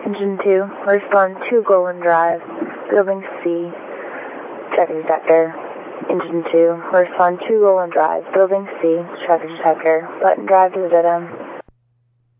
Engine 2, respond to Golden Drive, Building C, traffic detector. Engine 2, respond to Golden Drive, Building C, traffic detector. Button drive to the dead end.